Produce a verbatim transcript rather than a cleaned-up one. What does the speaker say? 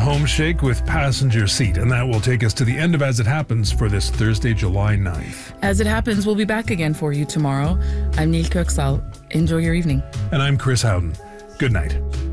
Home Shake with Passenger Seat, and that will take us to the end of As It Happens for this Thursday, July ninth. As It Happens, we'll be back again for you tomorrow. I'm Neil Kirksall. Enjoy your evening. And I'm Chris Howden. Good night.